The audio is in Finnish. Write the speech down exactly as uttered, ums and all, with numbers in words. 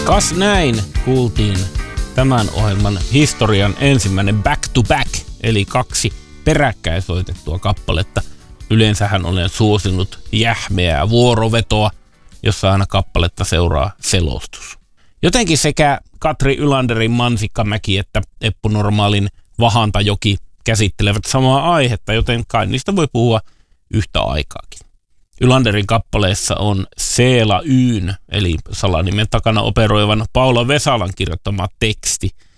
Kas näin kuultiin tämän ohjelman historian ensimmäinen back-to-back, eli kaksi peräkkäin soitettua kappaletta. Yleensähän olen suosinut jähmeää vuorovetoa, jossa aina kappaletta seuraa selostus. Jotenkin sekä Katri Ylanderin Mansikkamäki että Eppu Normaalin Vahantajoki käsittelevät samaa aihetta, joten kai niistä voi puhua yhtä aikaakin. Ylanderin kappaleessa on Seela Yyn, eli salanimen takana operoivan Paula Vesalan kirjoittama teksti,